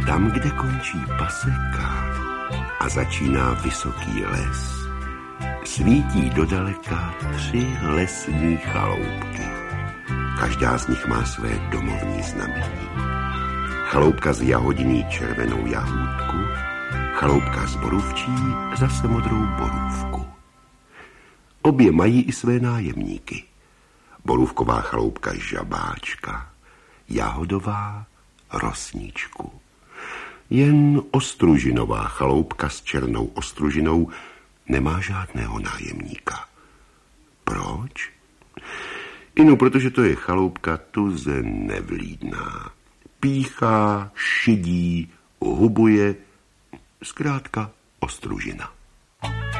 Tam, kde končí paseka a začíná vysoký les, svítí dodaleka 3 lesní chaloupky. Každá z nich má své domovní znamení. Chaloupka z jahodiní červenou jahůdku, chaloupka z borůvčí zase modrou borůvku. Obě mají i své nájemníky. Borůvková chaloupka žabáčka, jahodová rosničku. Jen ostružinová chaloupka s černou ostružinou nemá žádného nájemníka. Proč? Ino, protože to je chaloupka tuze nevlídná. Píchá, šidí, hubuje, zkrátka ostružina.